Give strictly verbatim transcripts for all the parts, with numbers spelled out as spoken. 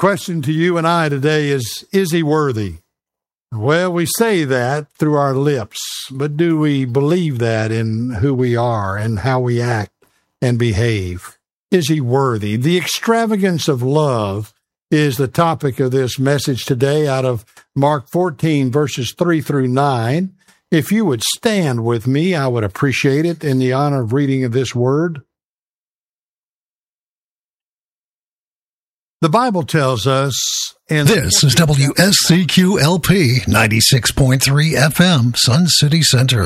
question to you and I today is, is he worthy? Well, we say that through our lips, but do we believe that in who we are and how we act and behave? Is he worthy? The extravagance of love is the topic of this message today out of Mark fourteen, verses three through nine. If you would stand with me, I would appreciate it in the honor of reading of this word. The Bible tells us... in This is W S C Q L P ninety-six point three F M, Sun City Center.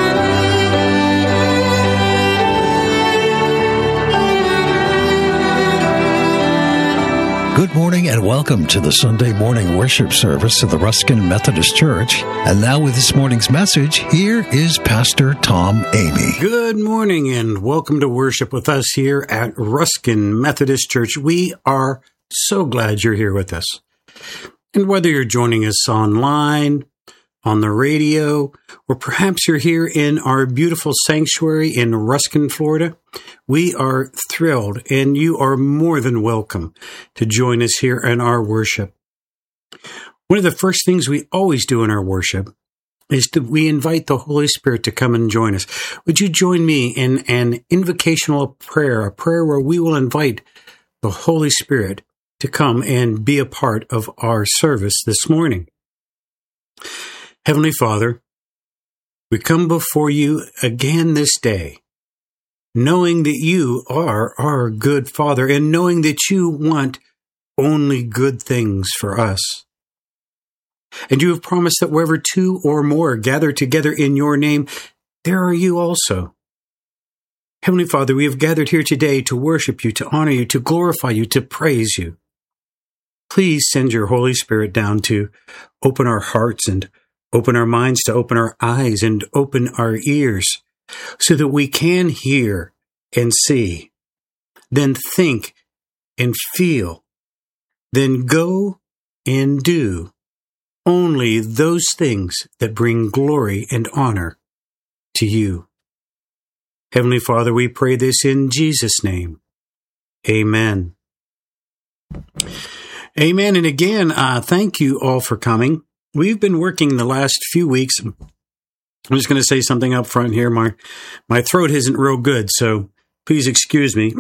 Good morning and welcome to the Sunday morning worship service of the Ruskin Methodist Church. And now with this morning's message, here is Pastor Tom Amy. Good morning and welcome to worship with us here at Ruskin Methodist Church. We are so glad you're here with us. And whether you're joining us online, on the radio, or perhaps you're here in our beautiful sanctuary in Ruskin, Florida, we are thrilled and you are more than welcome to join us here in our worship. One of the first things we always do in our worship is that we invite the Holy Spirit to come and join us. Would you join me in an invocational prayer, a prayer where we will invite the Holy Spirit to come and be a part of our service this morning. Heavenly Father, we come before you again this day, knowing that you are our good Father and knowing that you want only good things for us. And you have promised that wherever two or more gather together in your name, there are you also. Heavenly Father, we have gathered here today to worship you, to honor you, to glorify you, to praise you. Please send your Holy Spirit down to open our hearts and open our minds, to open our eyes and open our ears so that we can hear and see, then think and feel, then go and do only those things that bring glory and honor to you. Heavenly Father, we pray this in Jesus' name. Amen. Amen. And again, uh, thank you all for coming. We've been working the last few weeks. I'm just going to say something up front here. My, my throat isn't real good, so please excuse me.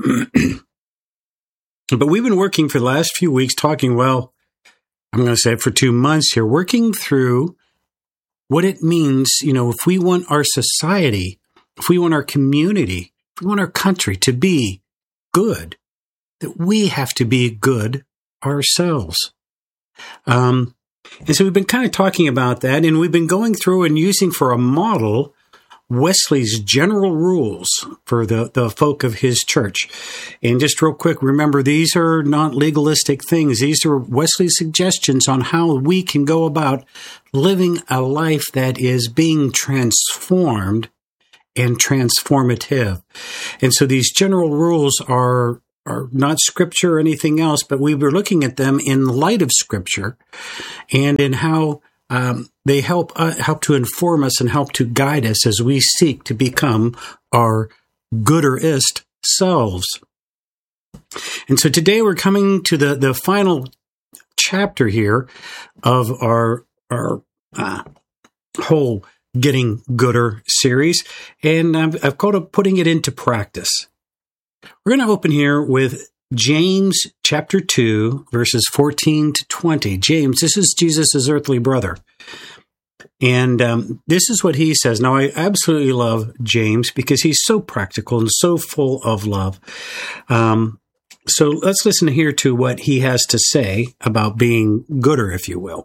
But we've been working for the last few weeks talking, well, I'm going to say it for two months here, working through what it means, you know, if we want our society, if we want our community, if we want our country to be good, that we have to be good ourselves. Um, and so we've been kind of talking about that, and we've been going through and using for a model Wesley's general rules for the, the folk of his church. And just real quick, remember, these are not legalistic things. These are Wesley's suggestions on how we can go about living a life that is being transformed and transformative. And so these general rules are are not scripture or anything else, but we were looking at them in light of scripture and in how um, they help uh, help to inform us and help to guide us as we seek to become our gooderist selves. And so today we're coming to the, the final chapter here of our, our uh, whole Getting Gooder series, and I've, I've called it Putting It Into Practice. We're going to open here with James chapter two, verses fourteen to twenty. James, this is Jesus' earthly brother. And um, this is what he says. Now, I absolutely love James because he's so practical and so full of love. Um, so let's listen here to what he has to say about being gooder, if you will.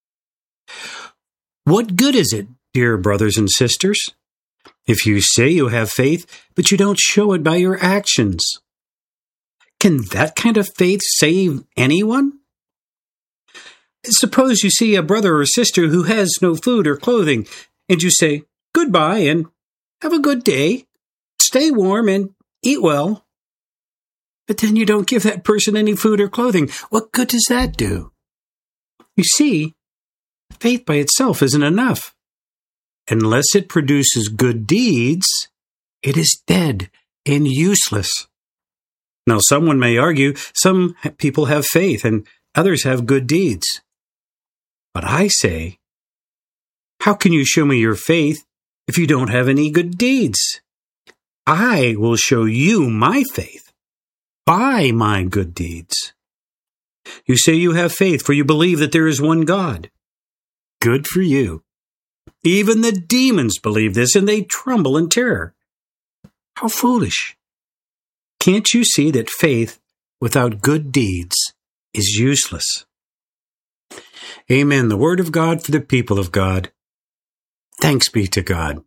What good is it, dear brothers and sisters, if you say you have faith, but you don't show it by your actions? Can that kind of faith save anyone? Suppose you see a brother or sister who has no food or clothing, and you say, goodbye and have a good day, stay warm and eat well. But then you don't give that person any food or clothing. What good does that do? You see, faith by itself isn't enough. Unless it produces good deeds, it is dead and useless. Now, someone may argue some people have faith and Others have good deeds. But I say, how can you show me your faith if you don't have any good deeds? I will show you my faith by my good deeds. You say you have faith, for you believe that there is one God. Good for you. Even the demons believe this, and they tremble in terror. How foolish. Can't you see that faith without good deeds is useless? Amen. The word of God for the people of God. Thanks be to God.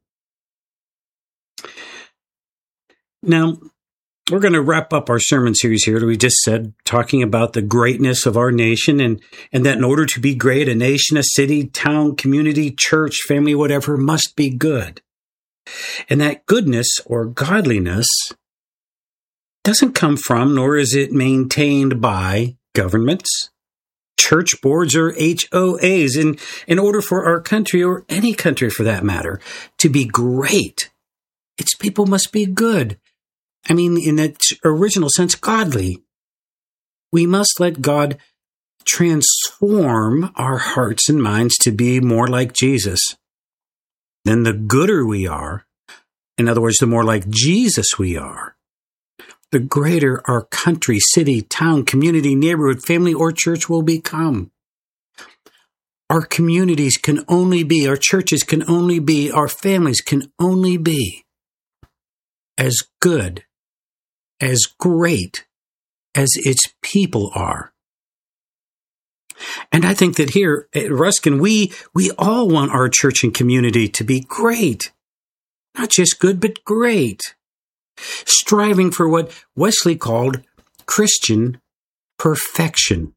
Now, we're going to wrap up our sermon series here, that we just said, talking about the greatness of our nation, and, and that in order to be great, a nation, a city, town, community, church, family, whatever, must be good. And that goodness or godliness doesn't come from, nor is it maintained by, governments, church boards, or H O As. In, in order for our country, or any country for that matter, to be great, its people must be good. I mean, in that original sense, godly. We must let God transform our hearts and minds to be more like Jesus. Then the gooder we are, in other words, the more like Jesus we are, the greater our country, city, town, community, neighborhood, family, or church will become. Our communities can only be, our churches can only be, our families can only be as good, as great as its people are. And I think that here at Ruskin, we, we all want our church and community to be great. Not just good, but great. Striving for what Wesley called Christian perfection.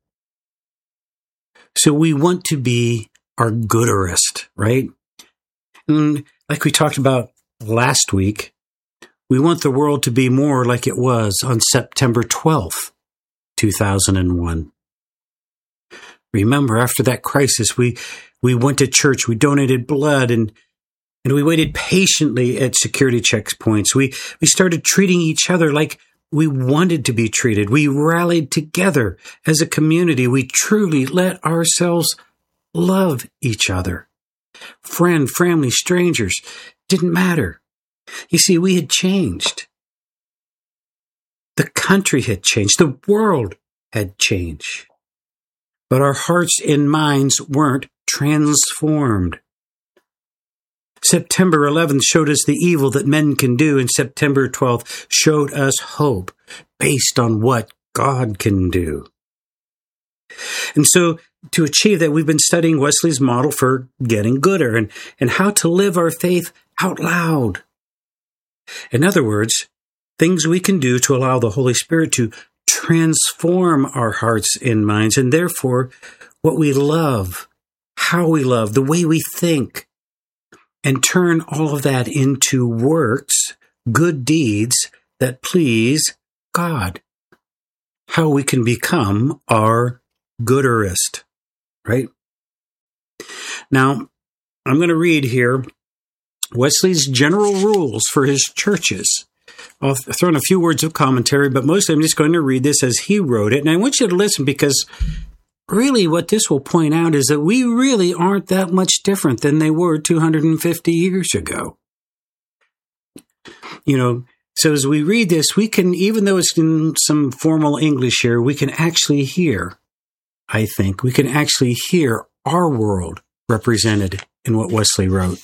So we want to be our gooderest, right? And like we talked about last week, we want the world to be more like it was on September twelfth, two thousand one. Remember, after that crisis, we, we went to church, we donated blood, and, and we waited patiently at security checkpoints. We, we started treating each other like we wanted to be treated. We rallied together as a community. We truly let ourselves love each other. Friend, family, strangers, didn't matter. You see, we had changed. The country had changed. The world had changed. But our hearts and minds weren't transformed. September eleventh showed us the evil that men can do, and September twelfth showed us hope based on what God can do. And so, to achieve that, we've been studying Wesley's model for getting gooder, and, and how to live our faith out loud. In other words, things we can do to allow the Holy Spirit to transform our hearts and minds, and therefore what we love, how we love, the way we think, and turn all of that into works, good deeds that please God. How we can become our gooderest, right? Now, I'm going to read here Wesley's general rules for his churches. I'll throw in a few words of commentary, but mostly I'm just going to read this as he wrote it. And I want you to listen, because really what this will point out is that we really aren't that much different than they were two hundred fifty years ago. You know, so as we read this, we can, even though it's in some formal English here, we can actually hear, I think, we can actually hear our world represented in what Wesley wrote.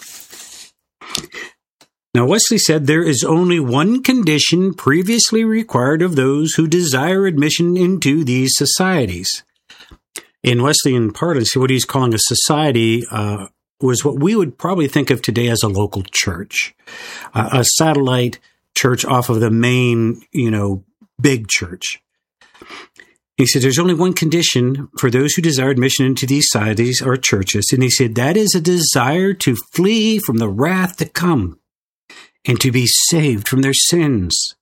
Now, Wesley said there is only one condition previously required of those who desire admission into these societies. In Wesleyan parlance, what he's calling a society uh, was what we would probably think of today as a local church, uh, a satellite church off of the main, you know, big church. He said there's only one condition for those who desire admission into these societies or churches, and he said that is a desire to flee from the wrath to come and to be saved from their sins.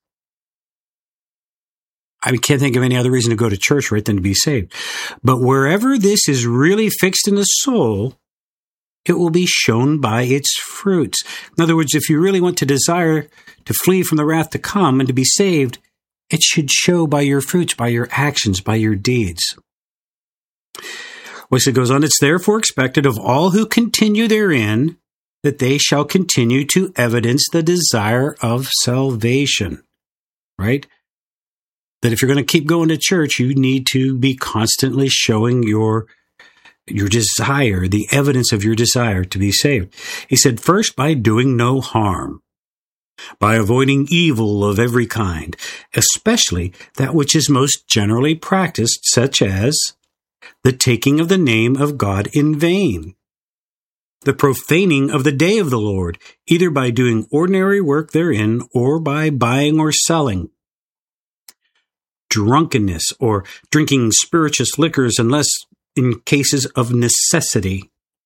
I can't think of any other reason to go to church, right, than to be saved. But wherever this is really fixed in the soul, it will be shown by its fruits. In other words, if you really want to desire to flee from the wrath to come and to be saved, it should show by your fruits, by your actions, by your deeds. Well, it goes on, it's therefore expected of all who continue therein that they shall continue to evidence the desire of salvation, right? That if you're going to keep going to church, you need to be constantly showing your your desire, the evidence of your desire to be saved. He said, first, by doing no harm, by avoiding evil of every kind, especially that which is most generally practiced, such as the taking of the name of God in vain, the profaning of the day of the Lord, either by doing ordinary work therein or by buying or selling, drunkenness or drinking spirituous liquors unless in cases of necessity,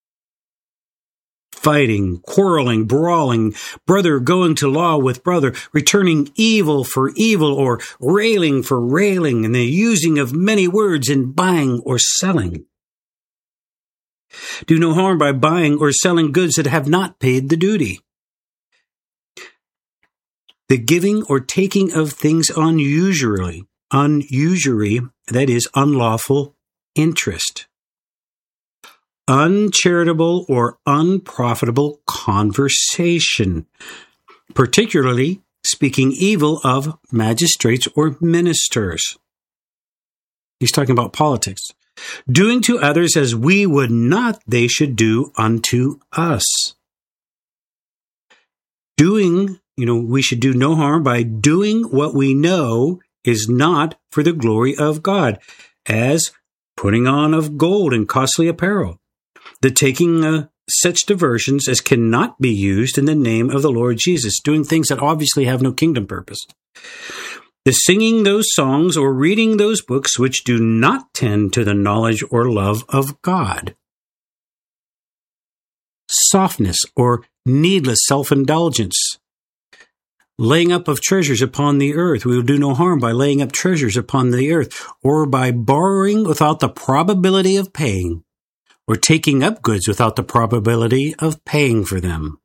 fighting, quarreling, brawling, brother going to law with brother, returning evil for evil or railing for railing, and the using of many words in buying or selling. Do no harm by buying or selling goods that have not paid the duty. The giving or taking of things unusually, unusury, that is, unlawful interest. Uncharitable or unprofitable conversation, particularly speaking evil of magistrates or ministers. He's talking about politics. Doing to others as we would not they should do unto us. Doing, you know, we should do no harm by doing what we know is not for the glory of God, as putting on of gold and costly apparel, the taking uh, such diversions as cannot be used in the name of the Lord Jesus, doing things that obviously have no kingdom purpose, the singing those songs or reading those books which do not tend to the knowledge or love of God, softness or needless self-indulgence, laying up of treasures upon the earth. We will do no harm by laying up treasures upon the earth, or by borrowing without the probability of paying, or taking up goods without the probability of paying for them.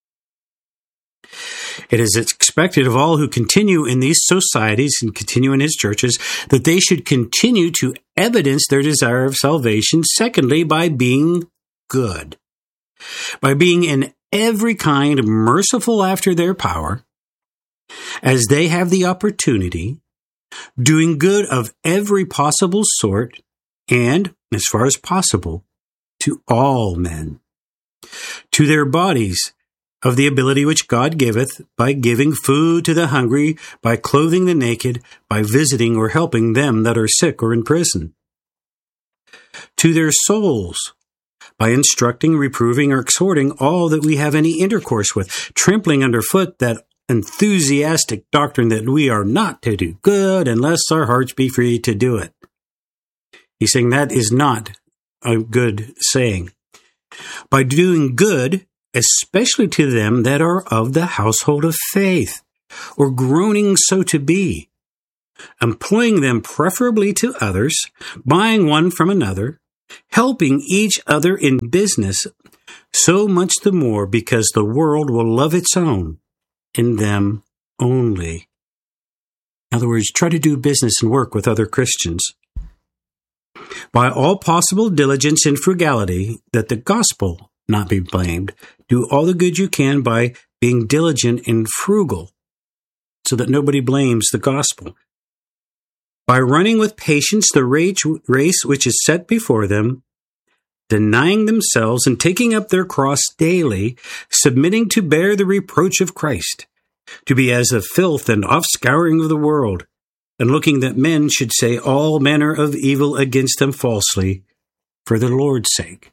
It is expected of all who continue in these societies and continue in his churches that they should continue to evidence their desire of salvation, secondly, by being good, by being in every kind merciful after their power, as they have the opportunity, doing good of every possible sort, and, as far as possible, to all men, to their bodies, of the ability which God giveth, by giving food to the hungry, by clothing the naked, by visiting or helping them that are sick or in prison, to their souls, by instructing, reproving, or exhorting all that we have any intercourse with, trampling underfoot that enthusiastic doctrine that we are not to do good unless our hearts be free to do it. He's saying that is not a good saying. By doing good, especially to them that are of the household of faith, or groaning so to be, employing them preferably to others, buying one from another, helping each other in business, so much the more because the world will love its own in them only. In other words, try to do business and work with other Christians. By all possible diligence and frugality, that the gospel not be blamed. Do all the good you can by being diligent and frugal, so that nobody blames the gospel. By running with patience the race which is set before them, denying themselves and taking up their cross daily, submitting to bear the reproach of Christ, to be as the filth and offscouring of the world, and looking that men should say all manner of evil against them falsely, for the Lord's sake.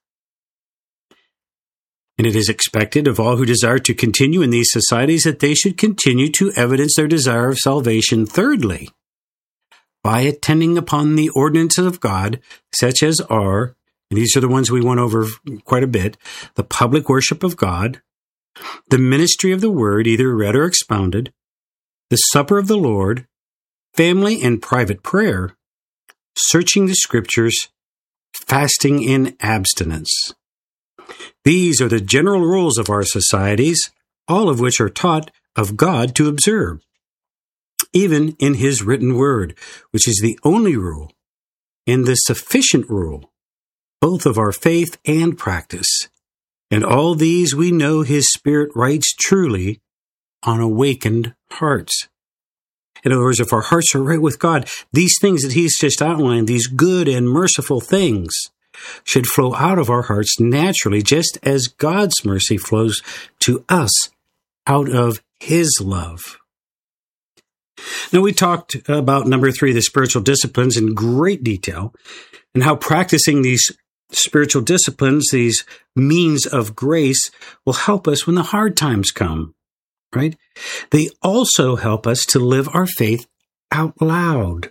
And it is expected of all who desire to continue in these societies that they should continue to evidence their desire of salvation, thirdly, by attending upon the ordinances of God, such as are, and these are the ones we went over quite a bit, the public worship of God, the ministry of the word, either read or expounded, the supper of the Lord, family and private prayer, searching the scriptures, fasting in abstinence. These are the general rules of our societies, all of which are taught of God to observe, even in his written word, which is the only rule and the sufficient rule, both of our faith and practice. And all these we know His Spirit writes truly on awakened hearts. In other words, if our hearts are right with God, these things that He's just outlined, these good and merciful things, should flow out of our hearts naturally, just as God's mercy flows to us out of His love. Now, we talked about number three, the spiritual disciplines, in great detail, and how practicing these spiritual disciplines, these means of grace, will help us when the hard times come, right? They also help us to live our faith out loud.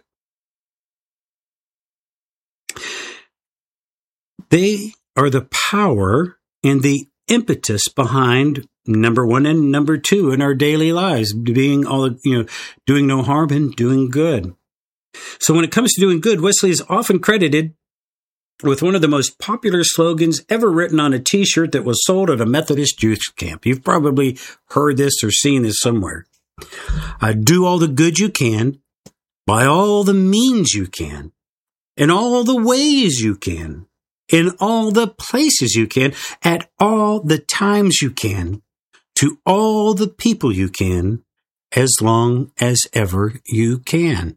They are the power and the impetus behind number one and number two in our daily lives, being all, you know, doing no harm and doing good. So when it comes to doing good, Wesley is often credited with one of the most popular slogans ever written on a T-shirt that was sold at a Methodist youth camp. You've probably heard this or seen this somewhere. Uh, do all the good you can, by all the means you can, in all the ways you can, in all the places you can, at all the times you can, to all the people you can, as long as ever you can.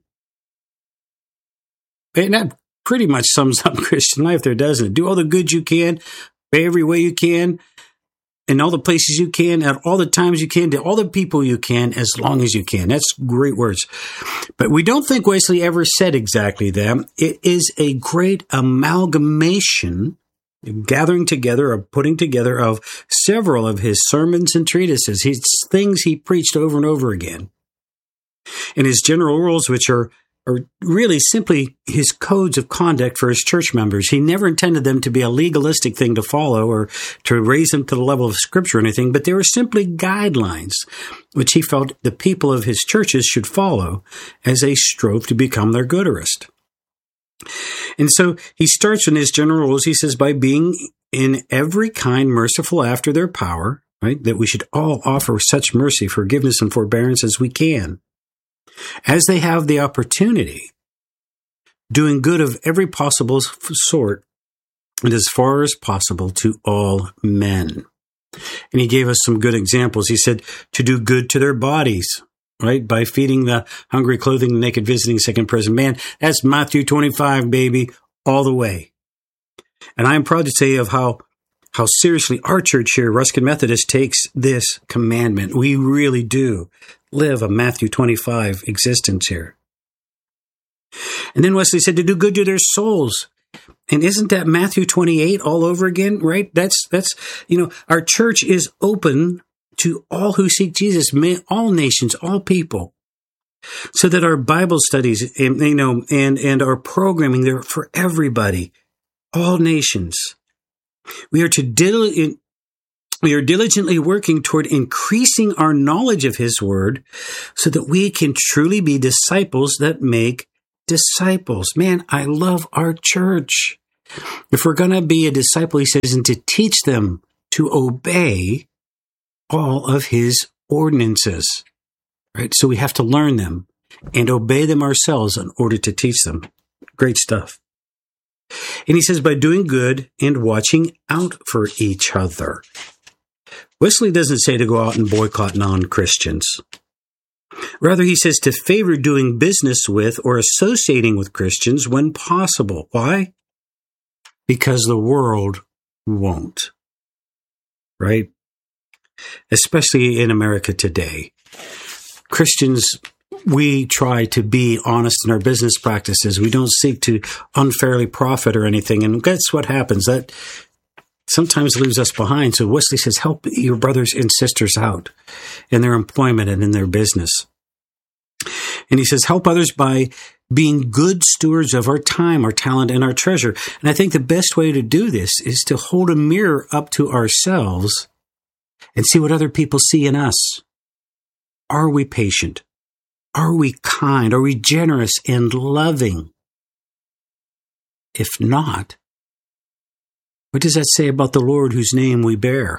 And that pretty much sums up Christian life there, doesn't it? Do all the good you can, every way you can, in all the places you can, at all the times you can, to all the people you can, as long as you can. That's great words. But we don't think Wesley ever said exactly that. It is a great amalgamation, gathering together or putting together of several of his sermons and treatises, his things he preached over and over again. And his general rules, which are are really simply his codes of conduct for his church members. He never intended them to be a legalistic thing to follow or to raise them to the level of Scripture or anything, but they were simply guidelines which he felt the people of his churches should follow as they strove to become their goodest. And so he starts in his general rules, he says, by being in every kind merciful after their power, right? That we should all offer such mercy, forgiveness, and forbearance as we can, as they have the opportunity, doing good of every possible sort, and as far as possible to all men. And he gave us some good examples. He said to do good to their bodies, right? By feeding the hungry, clothing the naked, visiting sick and prison. Man, that's Matthew twenty-five, baby, all the way. And I'm proud to say of how how seriously our church here, Ruskin Methodist, takes this commandment. We really do live a Matthew twenty-five existence here. And then Wesley said to do good to their souls. And isn't that Matthew twenty-eight all over again, right? That's, that's, you know, our church is open to all who seek Jesus, all nations, all people. So that our Bible studies, you know, and, and our programming, they're for everybody, all nations. We are to dil- we are diligently working toward increasing our knowledge of His Word so that we can truly be disciples that make disciples. Man, I love our church. If we're going to be a disciple, he says, and to teach them to obey all of His ordinances, right? So we have to learn them and obey them ourselves in order to teach them. Great stuff. And he says, by doing good and watching out for each other. Wesley doesn't say to go out and boycott non-Christians. Rather, he says to favor doing business with or associating with Christians when possible. Why? Because the world won't. Right? Especially in America today. Christians, we try to be honest in our business practices. We don't seek to unfairly profit or anything. And that's what happens. That sometimes leaves us behind. So Wesley says, help your brothers and sisters out in their employment and in their business. And he says, help others by being good stewards of our time, our talent, and our treasure. And I think the best way to do this is to hold a mirror up to ourselves and see what other people see in us. Are we patient? Are we kind? Are we generous and loving? If not, what does that say about the Lord whose name we bear?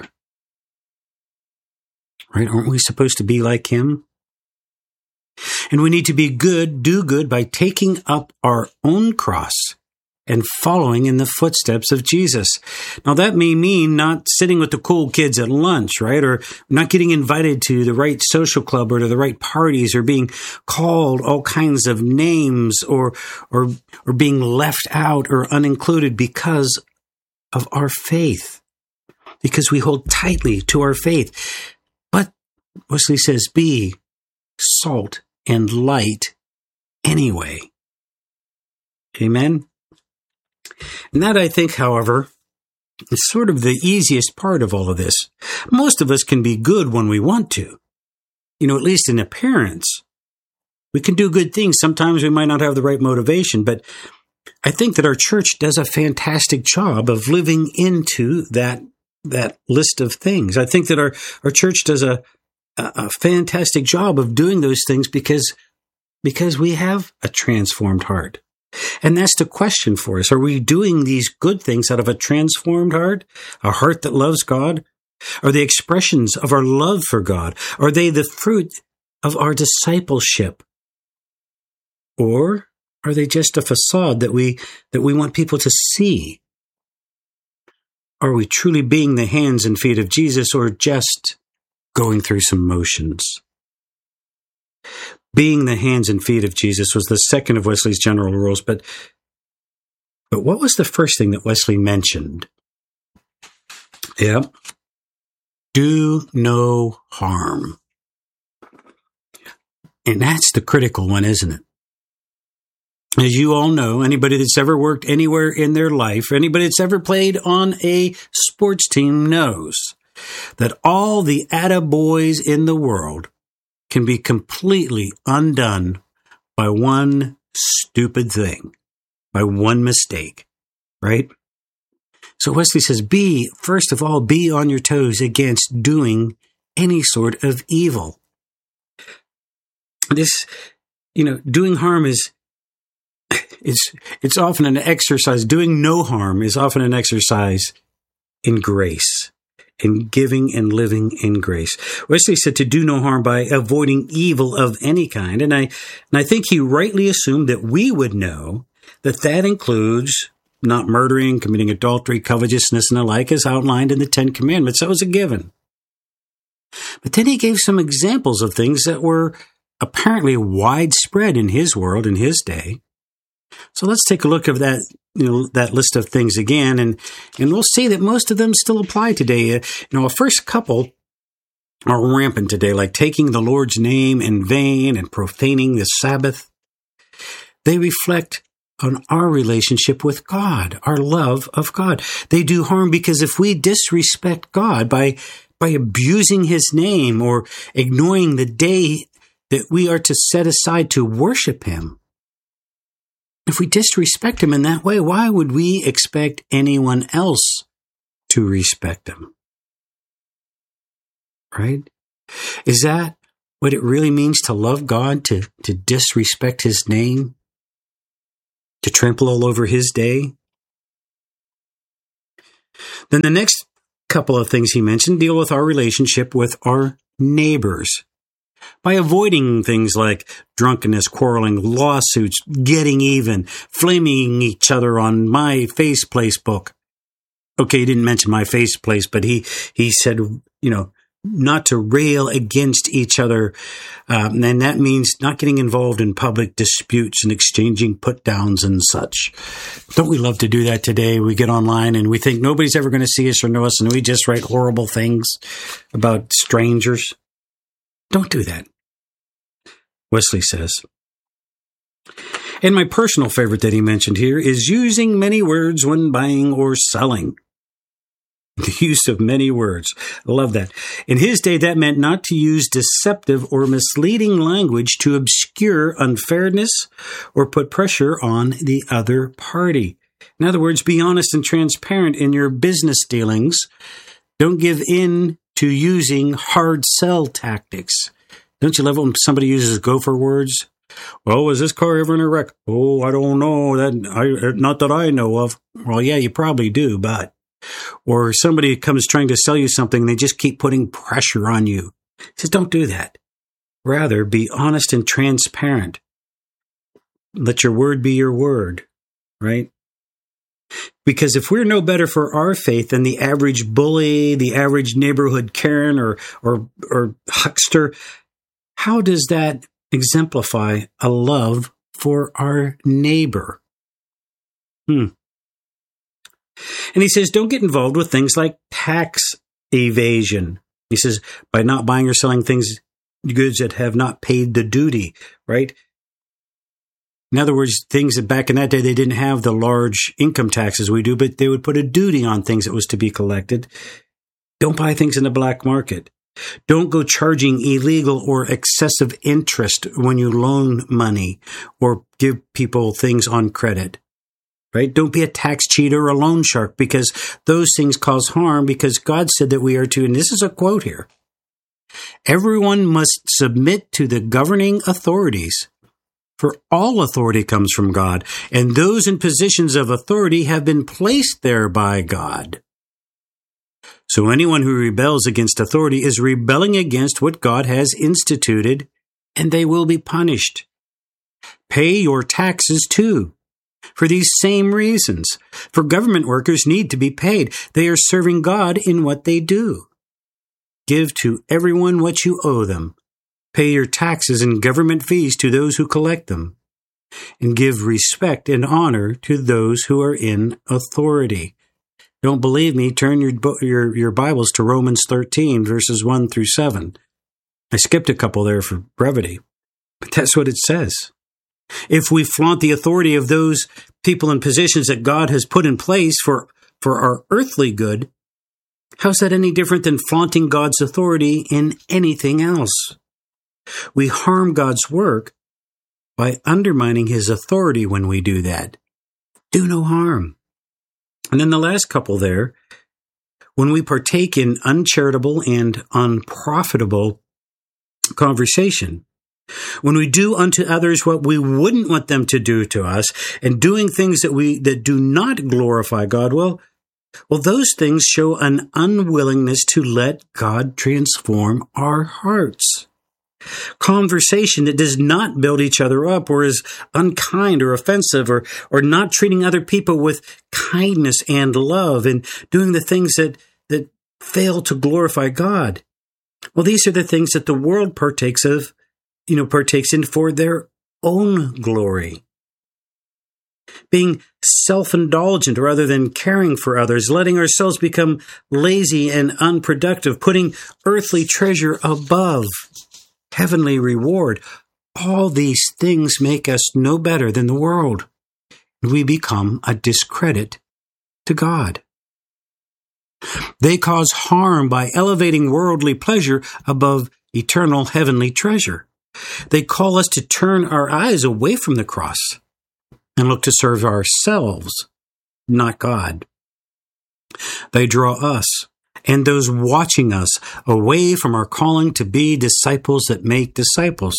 Right? Aren't we supposed to be like Him? And we need to be good, do good by taking up our own cross and following in the footsteps of Jesus. Now, that may mean not sitting with the cool kids at lunch, right? Or not getting invited to the right social club or to the right parties, or being called all kinds of names, or, or, or being left out or unincluded because of our faith, because we hold tightly to our faith. But Wesley says, be salt and light anyway. Amen? And that, I think, however, is sort of the easiest part of all of this. Most of us can be good when we want to. You know, at least in appearance. We can do good things. Sometimes we might not have the right motivation, but I think that our church does a fantastic job of living into that that list of things. I think that our, our church does a, a, a fantastic job of doing those things because, because we have a transformed heart. And that's the question for us. Are we doing these good things out of a transformed heart, a heart that loves God? Are they expressions of our love for God? Are they the fruit of our discipleship? Or are they just a facade that we that we want people to see? Are we truly being the hands and feet of Jesus, or just going through some motions? Being the hands and feet of Jesus was the second of Wesley's general rules, but but what was the first thing that Wesley mentioned? Yeah. Do no harm. And that's the critical one, isn't it? As you all know, anybody that's ever worked anywhere in their life, anybody that's ever played on a sports team knows that all the attaboys in the world can be completely undone by one stupid thing, by one mistake, right? So Wesley says, be, first of all, be on your toes against doing any sort of evil. This, you know, doing harm is, it's, it's often an exercise. Doing no harm is often an exercise in grace, in giving and living in grace. Wesley said to do no harm by avoiding evil of any kind. And I, and I think he rightly assumed that we would know that that includes not murdering, committing adultery, covetousness, and the like, as outlined in the Ten Commandments. That was a given. But then he gave some examples of things that were apparently widespread in his world, in his day. So let's take a look at that, you know, that list of things again, and and we'll see that most of them still apply today. Uh, you know, a first couple are rampant today, like taking the Lord's name in vain and profaning the Sabbath. They reflect on our relationship with God, our love of God. They do harm because if we disrespect God by by abusing His name or ignoring the day that we are to set aside to worship Him, if we disrespect Him in that way, why would we expect anyone else to respect Him? Right? Is that what it really means to love God, to, to disrespect His name, to trample all over His day? Then the next couple of things he mentioned deal with our relationship with our neighbors. By avoiding things like drunkenness, quarreling, lawsuits, getting even, flaming each other on My Face Place book. Okay, he didn't mention My Face Place, but he, he said, you know, not to rail against each other. Um, and that means not getting involved in public disputes and exchanging put-downs and such. Don't we love to do that today? We get online and we think nobody's ever going to see us or know us, and we just write horrible things about strangers. Don't do that, Wesley says. And my personal favorite that he mentioned here is using many words when buying or selling. The use of many words. I love that. In his day, that meant not to use deceptive or misleading language to obscure unfairness or put pressure on the other party. In other words, be honest and transparent in your business dealings. Don't give in to using hard sell tactics. Don't you love it when somebody uses gopher words? Well, was this car ever in a wreck? Oh, I don't know. That I, not that I know of. Well, yeah, you probably do, but. Or somebody comes trying to sell you something and they just keep putting pressure on you. He says, don't do that. Rather, be honest and transparent. Let your word be your word, right? Because if we're no better for our faith than the average bully, the average neighborhood Karen or, or, or huckster, how does that exemplify a love for our neighbor? Hmm. And he says, don't get involved with things like tax evasion. He says, by not buying or selling things, goods that have not paid the duty, right? In other words, things that back in that day, they didn't have the large income taxes we do, but they would put a duty on things that was to be collected. Don't buy things in the black market. Don't go charging illegal or excessive interest when you loan money or give people things on credit, right? Don't be a tax cheat or a loan shark, because those things cause harm, because God said that we are to, and this is a quote here, everyone must submit to the governing authorities. For all authority comes from God, and those in positions of authority have been placed there by God. So anyone who rebels against authority is rebelling against what God has instituted, and they will be punished. Pay your taxes too, for these same reasons. For government workers need to be paid. They are serving God in what they do. Give to everyone what you owe them. Pay your taxes and government fees to those who collect them, and give respect and honor to those who are in authority. Don't believe me? Turn your your, your Bibles to Romans thirteen, verses one through seven. I skipped a couple there for brevity, but that's what it says. If we flaunt the authority of those people in positions that God has put in place for, for our earthly good, how's that any different than flaunting God's authority in anything else? We harm God's work by undermining his authority when we do that. Do no harm. And then the last couple there, when we partake in uncharitable and unprofitable conversation, when we do unto others what we wouldn't want them to do to us, and doing things that we that do not glorify God, well, well, those things show an unwillingness to let God transform our hearts. Conversation that does not build each other up, or is unkind or offensive, or or not treating other people with kindness and love, and doing the things that, that fail to glorify God. Well, these are the things that the world partakes of, you know, partakes in for their own glory. Being self-indulgent rather than caring for others, letting ourselves become lazy and unproductive, putting earthly treasure above heavenly reward. All these things make us no better than the world. We become a discredit to God. They cause harm by elevating worldly pleasure above eternal heavenly treasure. They call us to turn our eyes away from the cross and look to serve ourselves, not God. They draw us and those watching us away from our calling to be disciples that make disciples.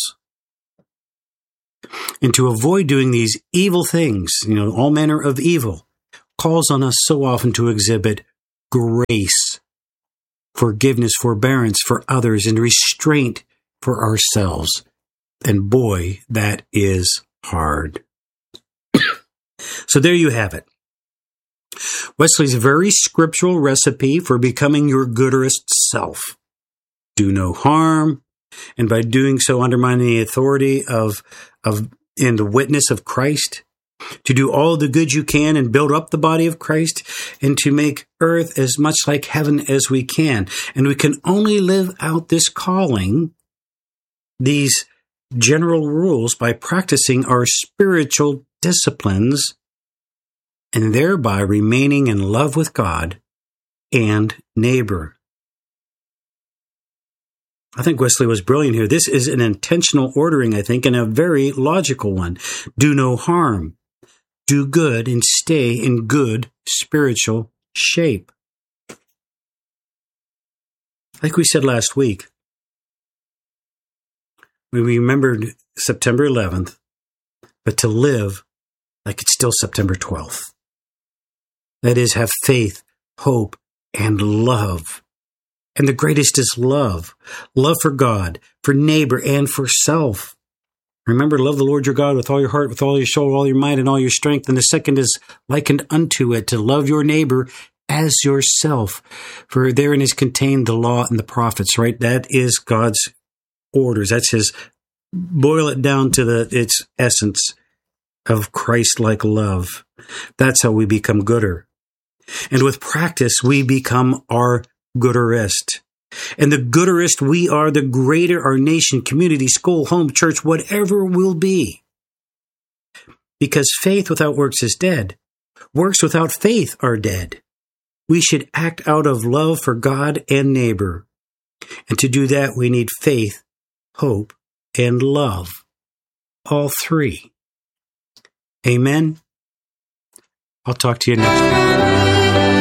And to avoid doing these evil things, you know, all manner of evil, calls on us so often to exhibit grace, forgiveness, forbearance for others, and restraint for ourselves. And boy, that is hard. So there you have it. Wesley's very scriptural recipe for becoming your goodest self. Do no harm, and by doing so undermine the authority of, of and the witness of Christ. To do all the good you can and build up the body of Christ, and to make earth as much like heaven as we can. And we can only live out this calling, these general rules, by practicing our spiritual disciplines and thereby remaining in love with God and neighbor. I think Wesley was brilliant here. This is an intentional ordering, I think, and a very logical one. Do no harm. Do good and stay in good spiritual shape. Like we said last week, we remembered September eleventh, but to live like it's still September twelfth. That is, have faith, hope, and love. And the greatest is love. Love for God, for neighbor, and for self. Remember, love the Lord your God with all your heart, with all your soul, all your mind, and all your strength. And the second is likened unto it, to love your neighbor as yourself. For therein is contained the law and the prophets, right? That is God's orders. That's his, boil it down to the its essence of Christ-like love. That's how we become gooder. And with practice, we become our gooderist. And the gooderist we are, the greater our nation, community, school, home, church, whatever will be. Because faith without works is dead. Works without faith are dead. We should act out of love for God and neighbor. And to do that, we need faith, hope, and love. All three. Amen. I'll talk to you next week.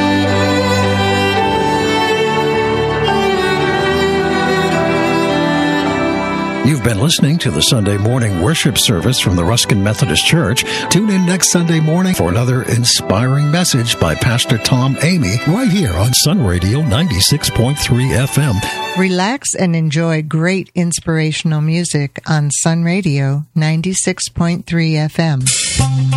You've been listening to the Sunday morning worship service from the Ruskin Methodist Church. Tune in next Sunday morning for another inspiring message by Pastor Tom Amy right here on Sun Radio ninety-six point three F M. Relax and enjoy great inspirational music on Sun Radio ninety-six point three F M.